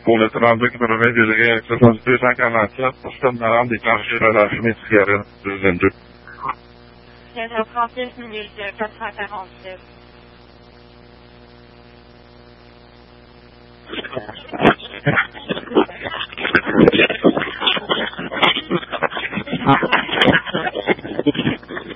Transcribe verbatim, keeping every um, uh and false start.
Skoletrande que para ver ele que faz dois a canasta, postando na ande kanske det där som inte sker en du. Det har pratat med Nils för att tacka Hans. Thank you.